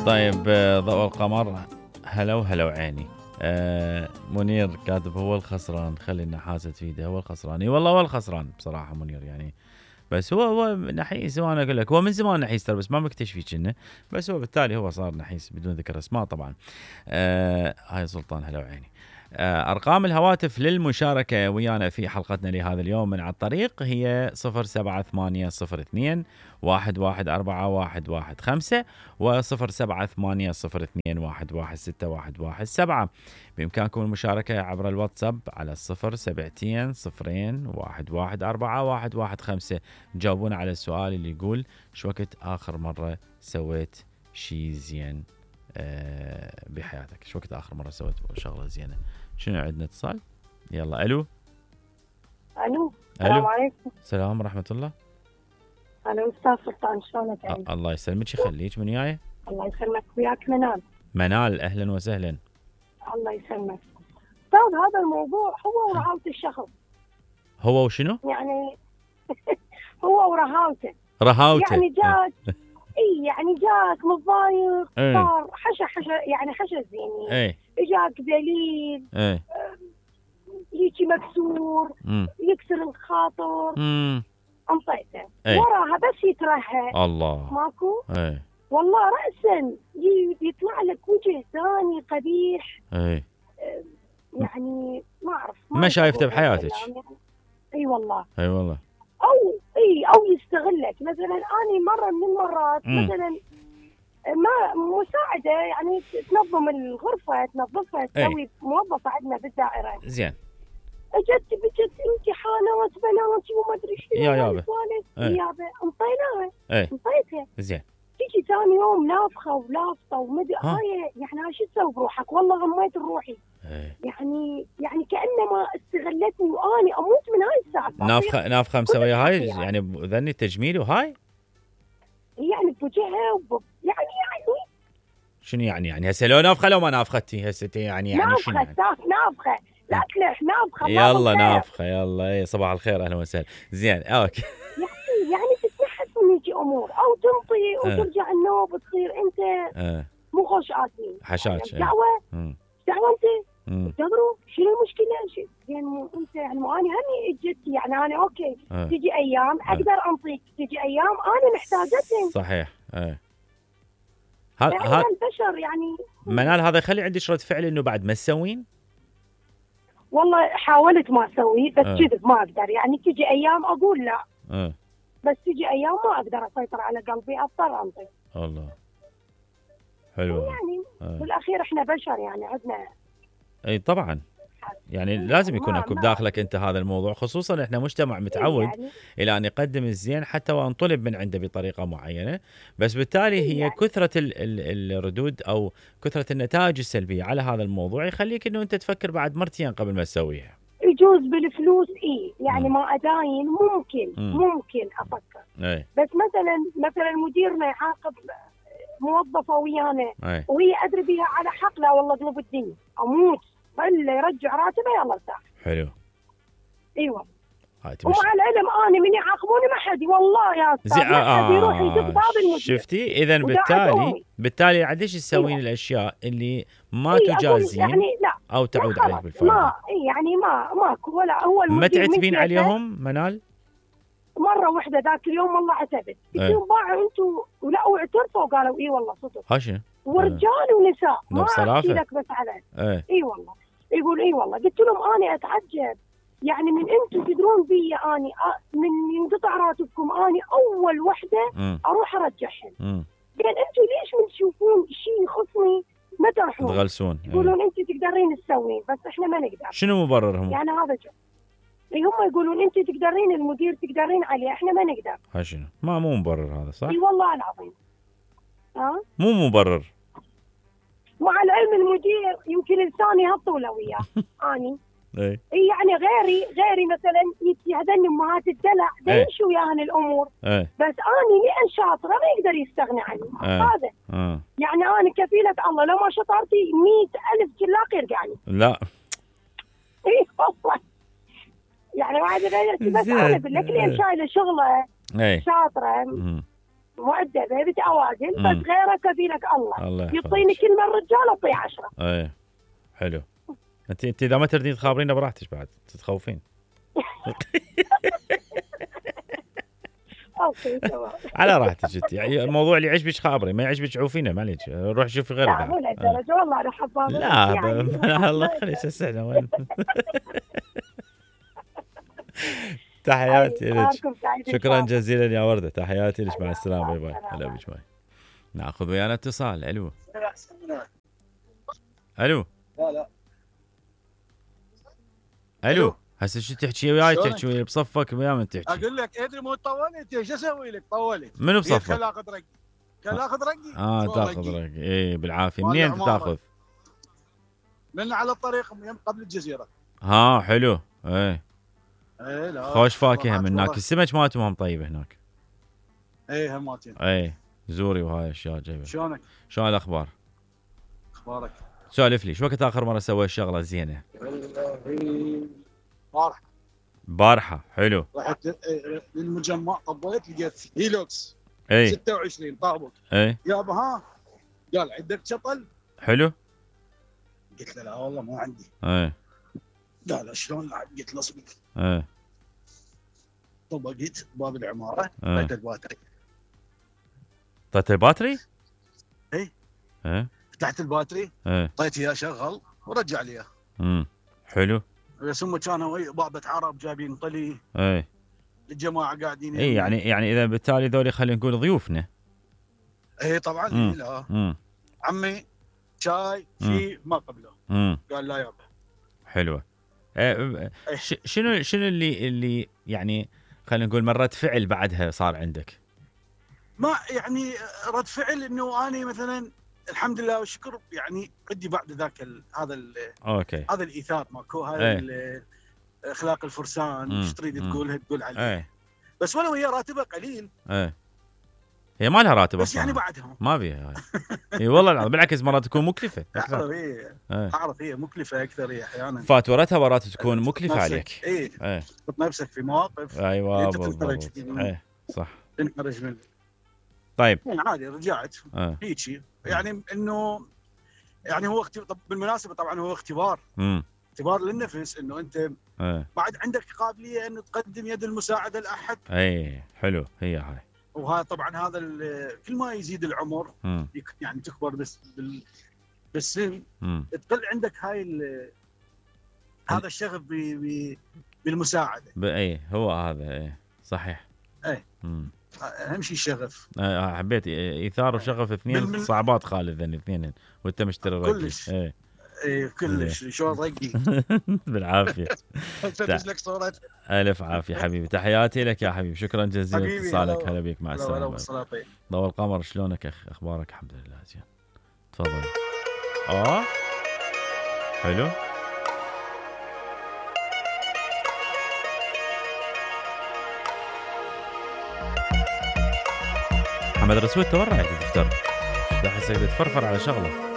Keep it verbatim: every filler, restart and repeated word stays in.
طيب ضوء القمر هلا وهلا وعيني. آه منير كاتب هو الخسران، خلي النحاسة تفيده، هو الخسران. اي والله هو الخسران بصراحة منير يعني، بس هو هو نحيس. وانا اقول لك هو من زمان نحيس ترى، بس ما مكتشفي كنه، بس هو بالتالي هو صار نحيس بدون ذكر اسماء طبعا. آه هاي سلطان هلا وعيني. آه أرقام الهواتف للمشاركة ويانا في حلقتنا لهذا اليوم من على الطريق هي صفر سبعة ثمانية صفر اثنين واحد واحد أربعة واحد واحد خمسة وصفر سبعة ثمانية صفر اثنين واحد واحد ستة واحد واحد سبعة. بإمكانكم المشاركة عبر الواتساب على الصفر سبعتين صفرين واحد واحد أربعة واحد واحد خمسة. جاوبونا على السؤال اللي يقول شو وقت آخر مرة سويت شي زين أه بحياتك؟ شو وقت آخر مرة سويت شغلة زينة؟ شنو عندنا اتصال؟ يلا الو. الو السلام عليكم. السلام ورحمة الله. انا استاذ سلطان، شلونك يعني؟ الله يسلمك يخليك. من وياي؟ الله يسلمك، وياك منال. منال اهلا وسهلا. الله يسلمك. استاذ هذا الموضوع هو ورهاوة الشخص. هو وشنو؟ يعني هو ورهاوته. رهاوته يعني جاك اي يعني جاك متضايق ايه. صار حشا حشا يعني حشا زين ايه. اجاك ذليل ايه. هيجي مكسور مم. يكسر الخاطر امم انطيته ايه. وراها بس يترهى الله ماكو. ايه. والله رأسا يطلع لك وجه ثاني قبيح. ايه. يعني ما اعرف ما شايفته بحياتك. يعني اي والله. اي والله. او اي او يستغلك. مثلا اني مره من المرات مم. مثلا ما مساعده يعني تنظم الغرفه تنظفها تسوي موظفه عندنا بالدائره. زين. اجت بجت امتحانات بناتي وما ادري شنو يا يابا يابا انطيناها انطيتها. زين. تيجي ثاني يوم نافخه ولافطه ومدري هاي يعني شو تسوي بروحك؟ والله غميت روحي. ايه. يعني يعني كانما استغلتني واني اموت من هاي الساعه. نافخه نافخه مسويه هاي يعني ذني تجميل وهاي يعني بوجهها وب... يعني يعني شنو يعني يعني هسه لو نافخه لو ما نافختي هسه يعني يعني شنو نافخه ساف نافخه لا تلح نافخه. يلا نافخه يلا. اي صباح الخير اهلا وسهلا. زين اوكي. يعني يعني تتنحس من يجي امور او تنطي وترجع النوب وتصير انت أه. مو خوش اسمي حشاش. دعوه دعوه انت تدروا شنو المشكله؟ شيء يعني انت يعني مو انا همي اجت يعني انا اوكي أه. تجي ايام اقدر أه. انطيك، تجي ايام انا محتاجتك. صحيح. ايه هذا ها... البشر يعني. منال هذا يخلي عندي رد فعل انه بعد ما تسوين. والله حاولت ما اسوي بس كذب أه. ما اقدر يعني تجي ايام اقول لا أه. بس تجي ايام ما اقدر اسيطر على قلبي اضطر انطي. الله حلو يعني أه. بالاخير احنا بشر يعني عندنا. اي طبعا يعني لازم يكون اكو بداخلك انت هذا الموضوع، خصوصا احنا مجتمع متعود يعني الى ان يقدم الزين حتى وان طلب من عنده بطريقه معينه، بس بالتالي هي يعني كثره ال ال الردود او كثره النتائج السلبيه على هذا الموضوع يخليك انه انت تفكر بعد مرتين قبل ما تسويها. يجوز بالفلوس اي يعني م. ما اداين ممكن م. ممكن افكر أي. بس مثلا مثلا مديرنا يعاقب موظفه ويانا وهي ادري بها على حق، لا والله قلب الدنيا اموت خلي يرجع راتبه يلا ارتاح. حلو. ايوه ومع العلم اني من يعاقبوني ما حد والله يا استاذ ما حد يروح يدق باب المدير. شفتي اذا بالتالي بالتالي عادش تسوين أيوة. الاشياء اللي ما إيه تجازين يعني لا او تعود عليك بالفائده. ما يعني ما ماكو ولا هو ما تعتبين عليهم منال؟ مره واحده ذاك اليوم والله عتبت قلت لهم باعوا انتم ولا واعترفوا قالوا اي والله صدق. هاشم ورجال أه. ونساء ما احكي لك بس على اي اي والله يقول اي والله. قلت لهم انا اتعجب يعني من انتم تدرون بي اني من ينقطع راتبكم اني اول وحده م. اروح ارجعهم. قال انتم ليش من تشوفون شيء يخصني ما تروحون تغلسون يقولون انت تقدرين تسوين بس احنا ما نقدر. شنو مبررهم؟ يعني هذا جو هم يقولون انت تقدرين المدير تقدرين عليه احنا ما نقدر. ها شنو؟ ما مو مبرر هذا صح؟ اي والله العظيم. ها مو مبرر. مع العلم المدير يمكن لساني هالطوله وياه اني اي يعني غيري غيري مثلا يهدني امهات الدلع يمشي وياهن الامور ايه. بس اني لان شاطره ما يقدر يستغني عني. ايه. هذا اه. يعني انا كفيله الله لو ما شطرتي مئة ألف جلاق يرجعني. لا اي والله يعني واحد بس انا اقول لك لين شايله شغله ايه. شاطره مم. مؤدبه بتعوادل، بس غيره كفيلك الله, الله يعطيني كلمه الرجال اعطيه عشرة. ايه حلو. انت انت اذا ما تردين تخابرينا براحتك بعد تتخوفين. اوكي تمام. على راحتك انت، يعني الموضوع اللي يعجبك خابري، ما يعجبك عوفينا معليش، روح شوفي غيره. لا مو لهالدرجه والله انا حبابه. لا يعني الله يخليك هسه وين. تحياتي لك، شكرا جزيلا يا ورده، تحياتي لك، مع السلامه، باي باي. هلا بك، باي. ناخذ ويانا اتصال. الو الو لا لا الو هسه شو تحكي وياي؟ تحكي وياي بصفك ويا من تحكي؟ اقول لك ادري مو طولت، ايش اسوي لك؟ طولت منو بصفك؟ خل اخذ رقي، خل اخذ رقي. اه تاخذ رقي، اي بالعافيه. منين انت تاخذ؟ من على الطريق قبل الجزيره. ها حلو. ايه ايه لا خوش فاكهه من هناك، السمك مالتهم هم طيب هناك. ايه هماتين. ايه زوري وهاي اشياء جايبه. شلونك؟ شلون الاخبار؟ اخبارك؟ سولف لي، شو وقت اخر مره سويت شغله زينه؟ بارحه. بارحه حلو. رحت للمجمع طبيت لقيت هيلوكس اي ستة وعشرين طابق. اي يابا ها قال عندك شطل؟ حلو. قلت له لا والله مو عندي. اي قال شلون؟ قلت له اصبر. اي طبقت باب العماره، اي طيت الباتري. طيت الباتري؟ اي اي فتحت الباتري، اي طيت اياه شغل ورجع لي اياه. امم حلو. بس هم كانوا بابة عرب جايبين طلي. اي الجماعه قاعدين. اي يعني يعني اذا بالتالي ذولي خلينا نقول ضيوفنا. اي طبعا. مم. لا امم عمي شاي شي ما قبله. امم قال لا يابا. حلوه. أه ش- شنو شنو اللي اللي يعني خلينا نقول مرات فعل بعدها صار عندك؟ ما يعني رد فعل انه اني مثلا الحمد لله والشكر يعني عندي بعد ذاك ال هذا ال اوكي هذا الايثار ماكو، هذا ايه. اخلاق الفرسان، ايش تريد تقولها تقول عليه. ايه بس ولو هي راتبه قليل. ايه هي ما لها راتب بس اصلا يعني بعدها ما بيها هاي. اي والله العظيم بالعكس مرات تكون مكلفه اعرف. اكثر. ايه ايه اعرف هي مكلفه اكثر هي احيانا. فاتورتها مرات تكون مكلفه عليك. ايه ايه تحط نفسك في مواقف ايوه انت بالضبط. تنحرج. ايه صح. تنحرج منه. طيب يعني عادي رجعت اه هيجي يعني انه يعني هو اختبار. طب بالمناسبه طبعا هو اختبار امم اختبار للنفس، انه انت ايه بعد عندك قابليه انه تقدم يد المساعده لاحد. ايه حلو هي هاي. وهذا طبعا هذا كل ما يزيد العمر امم يعني تكبر بس بال بالسن امم تقل عندك هاي ال هذا الشغف ب ب بالمساعده. ايه هو هذا ايه صحيح. ايه امم اهم شيء الشغف. آه حبيت ايثار وشغف اثنين بالمل... صعبات خالد ذن اثنين وانت مشتري رقي. كلش. ايه ايه كلش. شلون رقي. بالعافيه. افرج لك صوره. الف عافيه حبيبي، تحياتي لك يا حبيبي، شكرا جزيلا اتصالك. هلا بيك، مع السلامه. ضوء القمر شلونك اخ؟ اخبارك؟ الحمد لله زين. تفضل. اه حلو. محمد رسول تورع تفتر، احسك تفرفر على شغله.